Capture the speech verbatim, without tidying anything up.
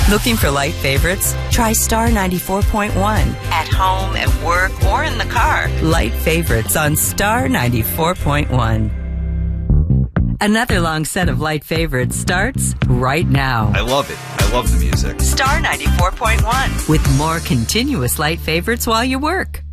Looking for light favorites? Try Star ninety-four point one. At home, at work, or in the car. Light favorites on Star ninety-four point one. Another long set of light favorites starts right now. I love it. I love the music. Star ninety-four point one. With more continuous light favorites while you work.